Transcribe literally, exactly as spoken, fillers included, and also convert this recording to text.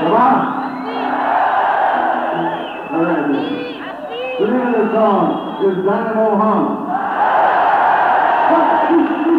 Come on. All right. The name of the song is Dynamo Hum.